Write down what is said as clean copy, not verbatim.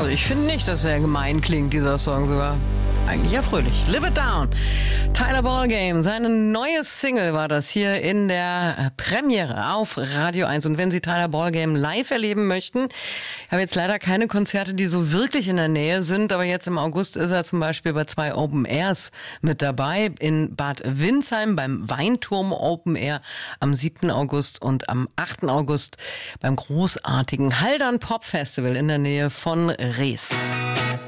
Also ich finde nicht, dass er gemein klingt, dieser Song sogar. Eigentlich ja fröhlich. Live It Down. Tyler Ballgame, seine neue Single war das hier in der Premiere auf Radio 1. Und wenn Sie Tyler Ballgame live erleben möchten, ich habe jetzt leider keine Konzerte, die so wirklich in der Nähe sind, aber jetzt im August ist er zum Beispiel bei 2 Open Airs mit dabei. In Bad Windsheim beim Weinturm Open Air am 7. August und am 8. August beim großartigen Haldern Pop Festival in der Nähe von Rees.